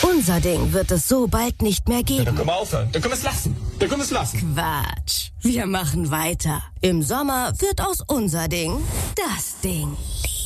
Unser Ding wird es so bald nicht mehr Ja, geben. dann können wir aufhören. Dann können wir es lassen. Quatsch. Wir machen weiter. Im Sommer wird aus unser Ding das Ding.